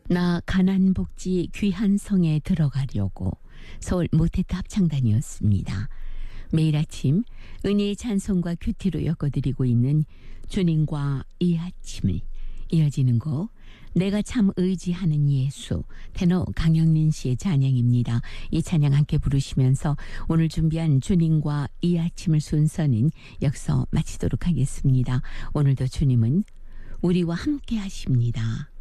나 가난복지 귀한 성에 들어가려고 서울 모태트 합창단이었습니다. 매일 아침 은혜의 찬송과 큐티로 엮어드리고 있는 주님과 이 아침을, 이어지는 곡 내가 참 의지하는 예수, 테너 강영린 씨의 찬양입니다. 이 찬양 함께 부르시면서 오늘 준비한 주님과 이 아침을 순서는 여기서 마치도록 하겠습니다. 오늘도 주님은 우리와 함께 하십니다.